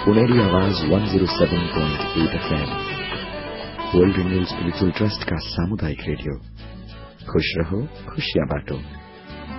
पुनेरी आवाज 107.8 FM, world renewal spiritual trust का सामुदायिक रेडियो। खुश रहो, खुशियां बाटो।